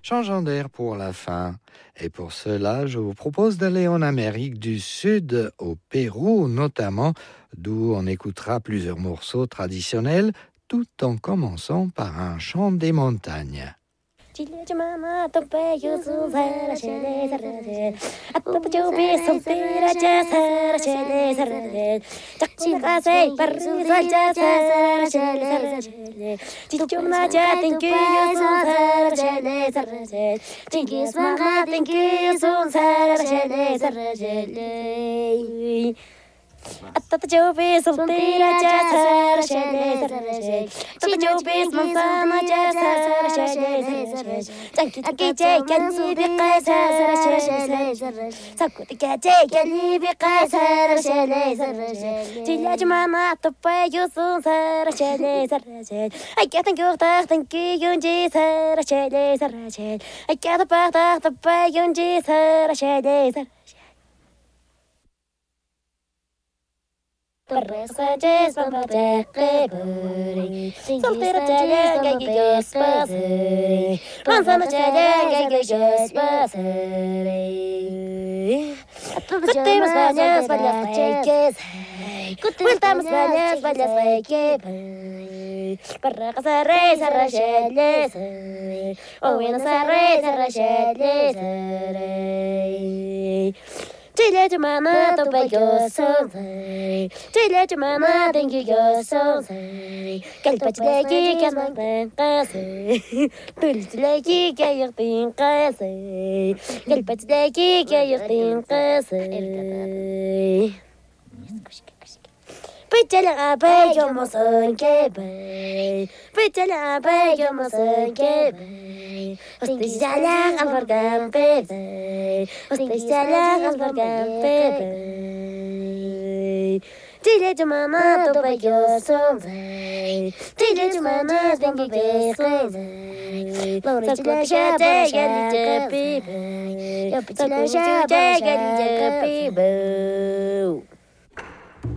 Changeons d'air pour la fin. Et pour cela, je vous propose d'aller en Amérique du Sud, au Pérou notamment, d'où on écoutera plusieurs morceaux traditionnels, tout en commençant par un chant des montagnes. Atatajobe solteira já sara shele Atatajobe manzana já sara shele Tanki tanki je kani biqa sara shele Sakuti je kani biqa sara shele Tila jmana topa yusun sara shele Ai katan gurtar tanki yunji sara shele Ai katan partar topa yunji sara shele Perresajes bambate keburi Soltera jaya gagi jos pasere Manzana jaya gagi jos pasere Kutemos bañas leques Cuntamos bañas leques Perrejas arreis arracheles Ovenas arreis arracheles Tila jumana topa yosonzai Tila jumana tengi yosonzai Kalpachileki kasman kasai Tulchileki kayaktin kasai Kalpachileki kayaktin kasai Pichala abe yomoson kebe Pichala abe yomoson kebe Hostijala alvargan pebe Hostijala alvargan pebe Tile jumana topa yosonzai Tile jumana dengi besonzai Lore chile shate gali jepibe Yopi chile shate gali jepibe